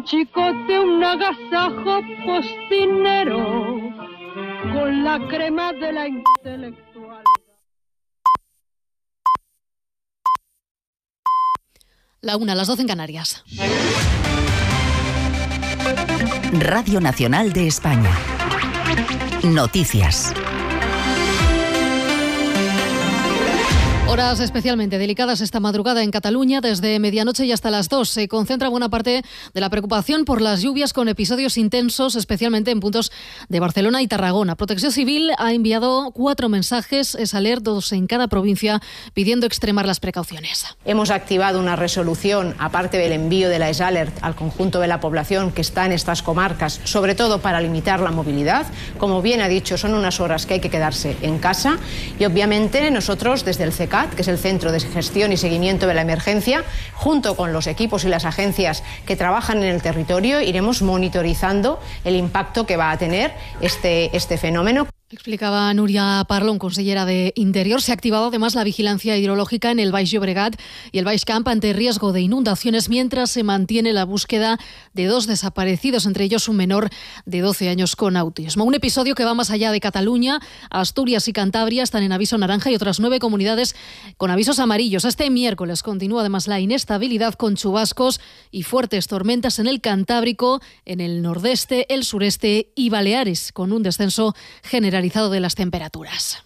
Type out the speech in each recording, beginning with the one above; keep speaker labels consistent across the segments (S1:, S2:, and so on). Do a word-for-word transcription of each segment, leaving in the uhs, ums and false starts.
S1: un chicote, un agasajo postinero, con la crema de la intelectualidad.
S2: La una, las doce en Canarias.
S3: Radio Nacional de España. Noticias.
S2: Horas especialmente delicadas esta madrugada en Cataluña. Desde medianoche y hasta las dos se concentra buena parte de la preocupación por las lluvias con episodios intensos, especialmente en puntos de Barcelona y Tarragona. Protección Civil ha enviado cuatro mensajes, es alerta, dos en cada provincia, pidiendo extremar las precauciones.
S4: Hemos activado una resolución, aparte del envío de la S Alert al conjunto de la población que está en estas comarcas, sobre todo para limitar la movilidad. Como bien ha dicho, son unas horas que hay que quedarse en casa y obviamente nosotros desde el C E C A T, que es el Centro de Gestión y Seguimiento de la Emergencia, junto con los equipos y las agencias que trabajan en el territorio, iremos monitorizando el impacto que va a tener este, este fenómeno.
S2: Explicaba Núria Parlon, consellera de Interior. Se ha activado además la vigilancia hidrológica en el Baix Llobregat y el Baix Camp ante riesgo de inundaciones, mientras se mantiene la búsqueda de dos desaparecidos, entre ellos un menor de doce años con autismo. Un episodio que va más allá de Cataluña. Asturias y Cantabria están en aviso naranja y otras nueve comunidades con avisos amarillos. Este miércoles continúa además la inestabilidad con chubascos y fuertes tormentas en el Cantábrico, en el nordeste, el sureste y Baleares, con un descenso general de las temperaturas.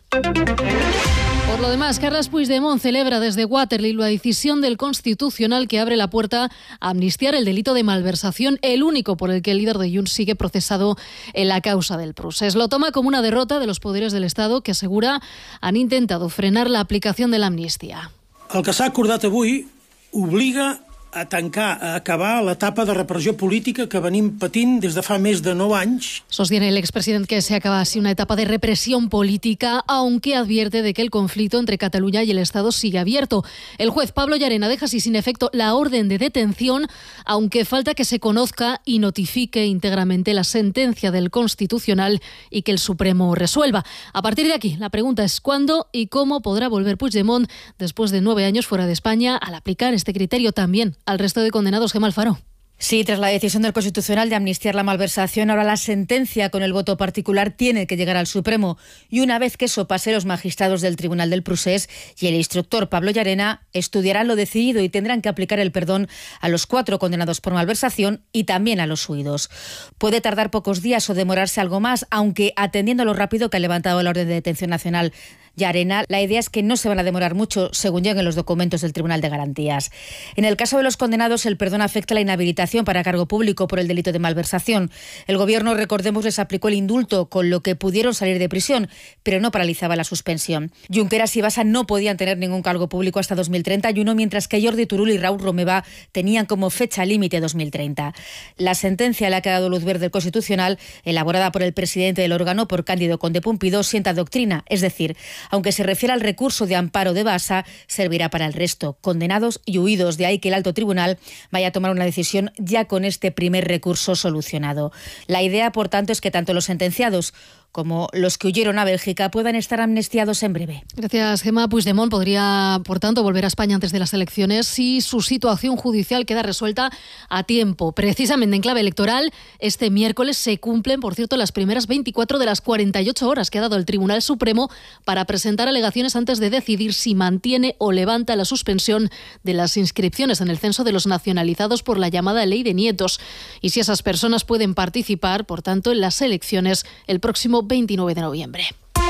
S2: Por lo demás, Carles Puigdemont celebra desde Waterloo la decisión del Constitucional que abre la puerta a amnistiar el delito de malversación, el único por el que el líder de Junts sigue procesado en la causa del procés. Lo toma como una derrota de los poderes del Estado que, asegura, han intentado frenar la aplicación de la amnistia.
S5: El que s'ha acordat avui obliga a tancar, a acabar l'etapa de repressió política que venim patint des de fa més de nou anys.
S2: Sostiene el expresidente que se acaba así una etapa de represión política, aunque advierte de que el conflicto entre Cataluña y el Estado sigue abierto. El juez Pablo Llarena deja así sin efecto la orden de detención, aunque falta que se conozca y notifique íntegramente la sentencia del Constitucional y que el Supremo resuelva. A partir de aquí, la pregunta es cuándo y cómo podrá volver Puigdemont después de nueve años fuera de España al aplicar este criterio también al resto de condenados. Gemma Alfaro.
S6: Sí, tras la decisión del Constitucional de amnistiar la malversación, ahora la sentencia con el voto particular tiene que llegar al Supremo. Y una vez que eso pase, los magistrados del Tribunal del Procés y el instructor Pablo Llarena estudiarán lo decidido y tendrán que aplicar el perdón a los cuatro condenados por malversación y también a los huidos. Puede tardar pocos días o demorarse algo más, aunque atendiendo a lo rápido que ha levantado la orden de detención nacional Llarena, la idea es que no se van a demorar mucho, según lleguen los documentos del Tribunal de Garantías. En el caso de los condenados, el perdón afecta la inhabilitación para cargo público por el delito de malversación. El Gobierno, recordemos, les aplicó el indulto, con lo que pudieron salir de prisión, pero no paralizaba la suspensión. Junqueras y Basa no podían tener ningún cargo público hasta dos mil treinta y uno, mientras que Jordi Turull y Raúl Romeva tenían como fecha límite dos mil treinta. La sentencia le ha quedado luz verde al Constitucional, elaborada por el presidente del órgano, por Cándido Conde Pumpido, sienta doctrina, es decir, aunque se refiere al recurso de amparo de Basa, servirá para el resto, condenados y huidos. De ahí que el alto tribunal vaya a tomar una decisión ya con este primer recurso solucionado. La idea, por tanto, es que tanto los sentenciados como los que huyeron a Bélgica puedan estar amnistiados en breve.
S2: Gracias, Gemma. Puigdemont podría, por tanto, volver a España antes de las elecciones si su situación judicial queda resuelta a tiempo. Precisamente en clave electoral, este miércoles se cumplen, por cierto, las primeras veinticuatro de las cuarenta y ocho horas que ha dado el Tribunal Supremo para presentar alegaciones antes de decidir si mantiene o levanta la suspensión de las inscripciones en el censo de los nacionalizados por la llamada Ley de Nietos y si esas personas pueden participar, por tanto, en las elecciones el próximo veintinueve de noviembre.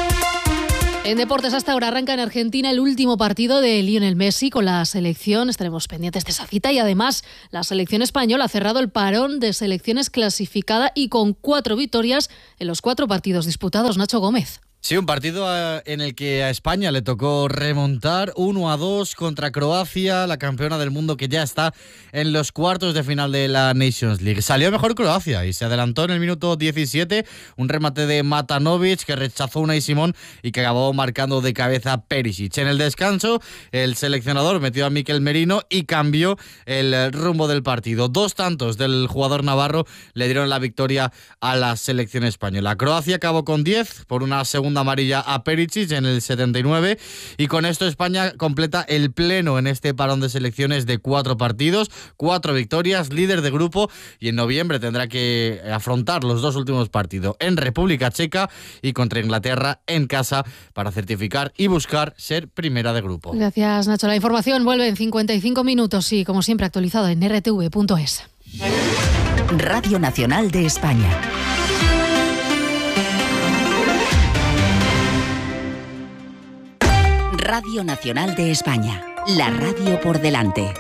S2: En deportes, hasta ahora arranca en Argentina el último partido de Lionel Messi con la selección. Estaremos pendientes de esa cita y además la selección española ha cerrado el parón de selecciones clasificada y con cuatro victorias en los cuatro partidos disputados. Nacho Gómez.
S7: Sí, un partido en el que a España le tocó remontar uno a dos contra Croacia, la campeona del mundo que ya está en los cuartos de final de la Nations League. Salió mejor Croacia y se adelantó en el minuto diecisiete, un remate de Matanovic que rechazó Unai Simón y que acabó marcando de cabeza Perisic. En el descanso, el seleccionador metió a Mikel Merino y cambió el rumbo del partido. Dos tantos del jugador navarro le dieron la victoria a la selección española. Croacia acabó con diez por una segunda segunda amarilla a Perisic en el setenta y nueve, y con esto España completa el pleno en este parón de selecciones de cuatro partidos, cuatro victorias, líder de grupo, y en noviembre tendrá que afrontar los dos últimos partidos en República Checa y contra Inglaterra en casa para certificar y buscar ser primera de grupo.
S2: Gracias, Nacho. La información vuelve en cincuenta y cinco minutos y, como siempre, actualizado en r t v punto es.
S3: Radio Nacional de España. Radio Nacional de España. La radio por delante.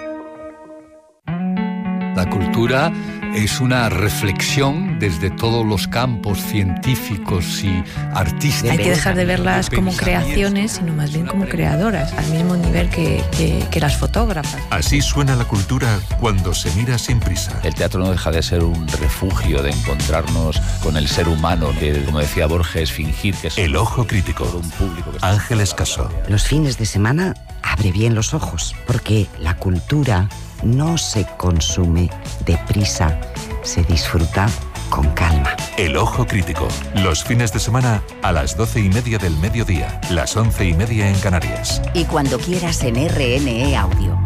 S8: La cultura es una reflexión desde todos los campos científicos y artísticos.
S9: Hay que dejar de verlas como creaciones, sino más bien como creadoras, al mismo nivel que, que, que las fotógrafas.
S10: Así suena la cultura cuando se mira sin prisa.
S11: El teatro no deja de ser un refugio, de encontrarnos con el ser humano, de, como decía Borges, fingir que es
S10: El Ojo Crítico.
S11: Un público que
S10: Ángeles Casó.
S12: Los fines de semana abre bien los ojos, porque la cultura no se consume deprisa, se disfruta con calma.
S10: El Ojo Crítico, los fines de semana a las doce y media del mediodía, las once y media en Canarias.
S3: Y cuando quieras en R N E Audio.